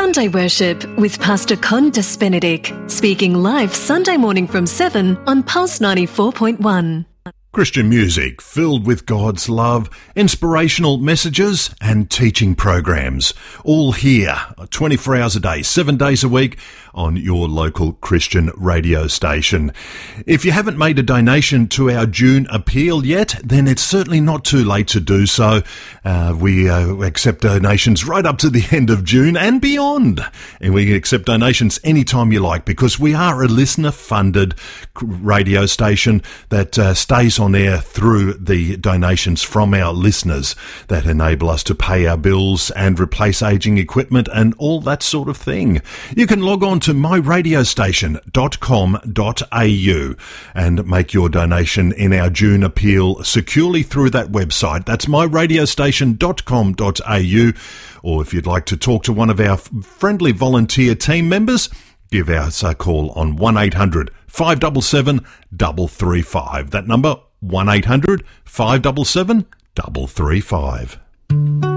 Sunday Worship with Pastor Condas Benedict, speaking live Sunday morning from 7 on Pulse 94.1. Christian music filled with God's love, inspirational messages and teaching programs. All here, 24 hours a day, 7 days a week on your local Christian radio station. If you haven't made a donation to our June appeal yet, then it's certainly not too late to do so. We accept donations right up to the end of June and beyond. And we accept donations anytime you like because we are a listener-funded radio station that stays on air through the donations from our listeners that enable us to pay our bills and replace aging equipment and all that sort of thing. You can log on to myradiostation.com.au and make your donation in our June appeal securely through that website. That's myradiostation.com.au. Or if you'd like to talk to one of our friendly volunteer team members, give us a call on 1800 577 335. That number, 1800 577 335.